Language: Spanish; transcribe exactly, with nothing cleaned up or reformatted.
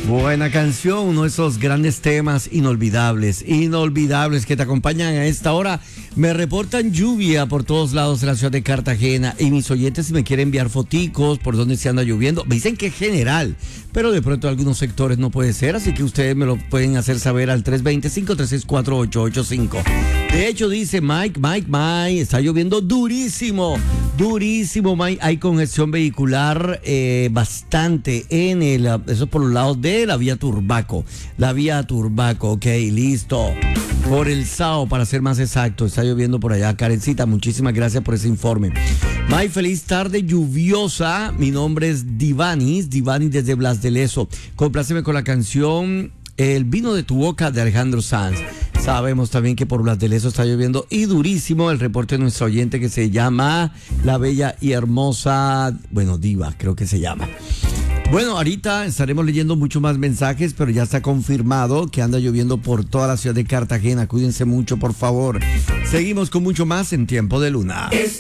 Buena canción, uno de esos grandes temas inolvidables, inolvidables que te acompañan a esta hora. Me reportan lluvia por todos lados de la ciudad de Cartagena y mis oyentes, si me quieren enviar foticos por donde se anda lloviendo, me dicen que es general, pero de pronto algunos sectores no puede ser, así que ustedes me lo pueden hacer saber al tres dos cero, cinco tres seis, cuatro ocho ocho cinco. De hecho dice Mike, Mike, Mike, está lloviendo durísimo, durísimo Mike, hay congestión vehicular eh, bastante en el, eso por los lados de la vía Turbaco, la vía Turbaco, ok, listo. Por el Sao, para ser más exacto, está lloviendo por allá. Karencita, muchísimas gracias por ese informe. May, feliz tarde lluviosa. Mi nombre es Divanis, Divanis desde Blas de Lezo. Compláceme con la canción El vino de tu boca de Alejandro Sanz. Sabemos también que por Blas de Lezo está lloviendo y durísimo. El reporte de nuestro oyente que se llama La Bella y Hermosa, bueno, Diva, creo que se llama. Bueno, ahorita estaremos leyendo muchos más mensajes, pero ya está confirmado que anda lloviendo por toda la ciudad de Cartagena. Cuídense mucho, por favor. Seguimos con mucho más en Tiempo de Luna. Es